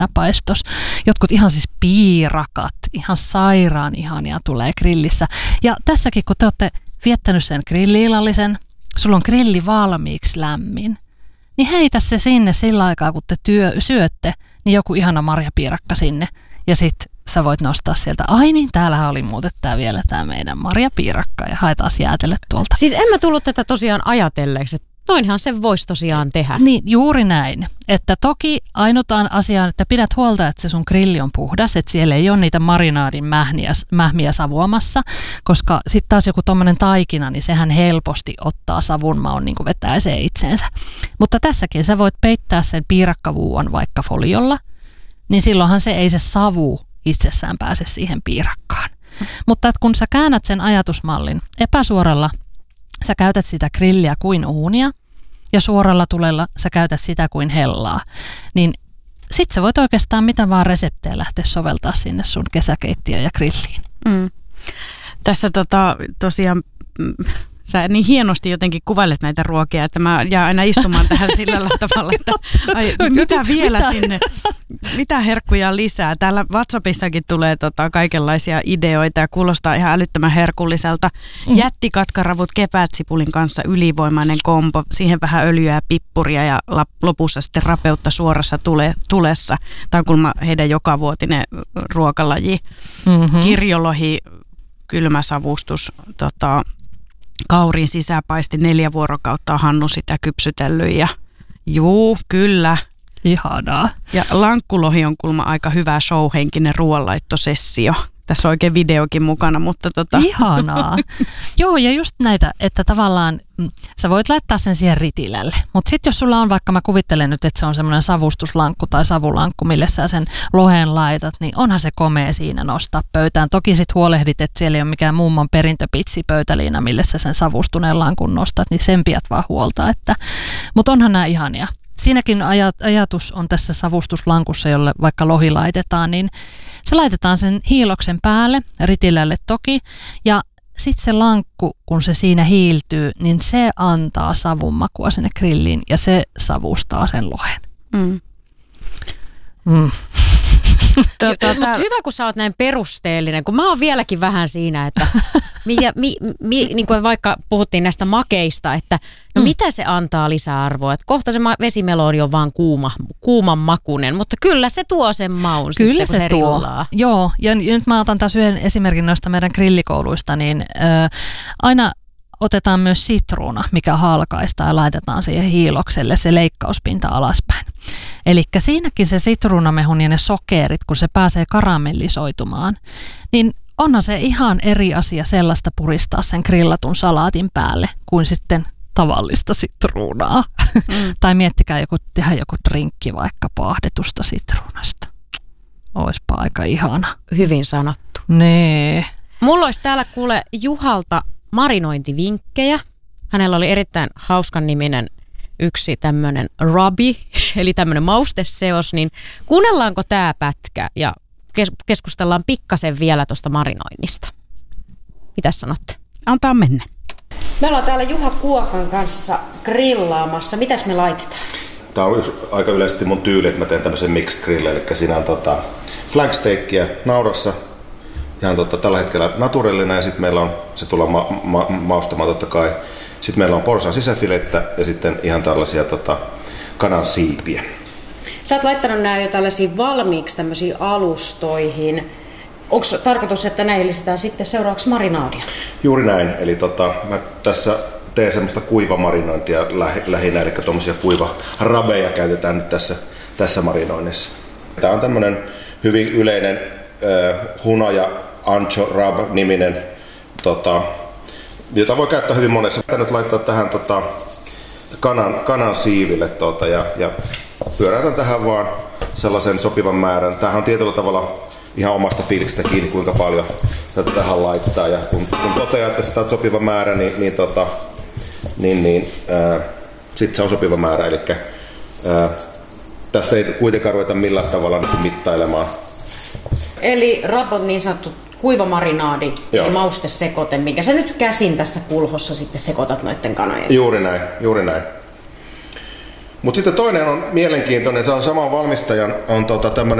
paistos. Jotkut ihan siis piirakat, ihan sairaan ihania tulee grillissä. Ja tässäkin, kun te olette viettänyt sen grilli-illallisen, sulla on grilli valmiiksi lämmin, niin heitä se sinne sillä aikaa, kun te syötte, niin joku ihana marjapiirakka sinne. Ja sitten sä voit nostaa sieltä, ai niin, täällähän oli muuten tämä meidän marjapiirakka ja haetaan jäätelle tuolta. Siis en mä tullut tätä tosiaan ajatelleeksi, että noinhan se voisi tosiaan tehdä. Niin, juuri näin. Että toki ainotaan asiaan, että pidät huolta, että se sun grilli on puhdas, että siellä ei ole niitä marinaadin mähmiä savuamassa, koska sitten taas joku tommonen taikina, niin sehän helposti ottaa savun maun, niin kuin vetää se itseensä. Mutta tässäkin sä voit peittää sen piirakkavuuon vaikka foliolla, niin silloinhan se ei se savu itsessään pääse siihen piirakkaan. Mutta että kun sä käännät sen ajatusmallin epäsuoralla, sä käytät sitä grilliä kuin uunia ja suoralla tulella sä käytät sitä kuin hellaa, niin sit sä voit oikeastaan mitä vaan reseptejä lähteä soveltaa sinne sun kesäkeittiöön ja grilliin. Tässä tosiaan sä niin hienosti jotenkin kuvailet näitä ruokia, että mä jään aina istumaan tähän sillä tavalla, että mitä vielä sinne, mitä herkkuja lisää. Täällä WhatsAppissakin tulee kaikenlaisia ideoita ja kuulostaa ihan älyttömän herkulliselta. Jättikatkaravut kepätsipulin kanssa ylivoimainen kombo, siihen vähän öljyä ja pippuria ja lopussa sitten rapeutta suorassa tulessa. Tämä on kuulemma heidän jokavuotinen ruokalaji. Kirjolohi, kylmäsavustus, kauriin sisäpaisti 4 vuorokautta on Hannu sitä kypsytellyt ja juu, kyllä. Ihanaa. Ja lankkulohi on kuulemma aika hyvä showhenkinen ruoanlaittosessio. Tässä on oikein videokin mukana, mutta Ihanaa. Joo, ja just näitä, että tavallaan sä voit laittaa sen siihen ritilälle. Mutta sitten jos sulla on, vaikka mä kuvittelen nyt, että se on semmoinen savustuslankku tai savulankku, mille sä sen lohen laitat, niin onhan se komea siinä nostaa pöytään. Toki sit huolehdit, että siellä ei ole mikään mummon perintöpitsi pöytäliina, mille sä sen savustuneen lankun nostat, niin sen pidät vaan huolta. Mutta onhan nämä ihania. Siinäkin ajatus on tässä savustuslankussa, jolle vaikka lohi laitetaan, niin se laitetaan sen hiiloksen päälle, ritilälle toki, ja sitten se lankku, kun se siinä hiiltyy, niin se antaa savun makua sinne grilliin ja se savustaa sen lohen. Mutta hyvä, kun sä oot näin perusteellinen, kun mä oon vieläkin vähän siinä, että niin kuin vaikka puhuttiin näistä makeista, että no mitä se antaa lisäarvoa, että kohta se vesimeloni on vaan kuuman makunen, mutta kyllä se tuo sen maun kyllä sitten, kun se rillaa. Joo, ja nyt mä otan taas yhden esimerkin noista meidän grillikouluista, niin aina otetaan myös sitruuna, mikä halkaistaan ja laitetaan siihen hiilokselle se leikkauspinta alaspäin. Eli siinäkin se sitruunamehun ja ne sokerit, kun se pääsee karamellisoitumaan, niin onhan se ihan eri asia sellaista puristaa sen grillatun salaatin päälle kuin sitten tavallista sitruunaa. Tai miettikää tehdä joku drinkki vaikka paahdetusta sitruunasta. Oispa aika ihana. Hyvin sanottu. Nee. Mulla olisi täällä kuule Juhalta marinointivinkkejä. Hänellä oli erittäin hauskan niminen yksi tämmöinen ruby, eli tämmöinen mausteseos, niin kuunnellaanko tämä pätkä ja keskustellaan pikkasen vielä tuosta marinoinnista. Mitäs sanotte? Antaa mennä. Me ollaan täällä Juha Kuokan kanssa grillaamassa. Mitäs me laitetaan? Tämä on aika yleisesti mun tyyli, että mä teen tämmöisen mixed grill, eli siinä on flank steakkiä naurassa, ihan tällä hetkellä naturellinen, ja sitten meillä on, se tullaan maustamaan totta kai. Sitten meillä on porsan sisäfilettä ja sitten ihan tällaisia kanan siipiä. Sä oot laittanut nämä jo tällaisiin valmiiksi tämmöisiin alustoihin. Onko tarkoitus, että näihin lisätään sitten seuraavaksi marinaadia? Juuri näin. Eli mä tässä teen semmoista kuivamarinointia lähinnä, eli tuommoisia kuivarabeja käytetään nyt tässä marinoinnissa. Tämä on tämmöinen hyvin yleinen hunaja ancho rub niminen, jota voi käyttää hyvin monessa. Tämä nyt laittaa tähän kanan siiville ja pyöräytän tähän vaan sellaisen sopivan määrän. Tämähän on tietyllä tavalla ihan omasta fiiliksestä kiinni, kuinka paljon tätä tähän laittaa. Ja kun toteaa, että sitä on sopiva määrä, niin sitten se on sopiva määrä. Eli tässä ei kuitenkaan ruveta millään tavalla mittailemaan. Eli rapot niin sanottu kuivamarinaadi, eli maustesekote, minkä sä nyt käsin tässä pulhossa sitten sekoitat noiden kanojen. Juuri näin. Mutta sitten toinen on mielenkiintoinen, se on saman valmistajan, on tämmöinen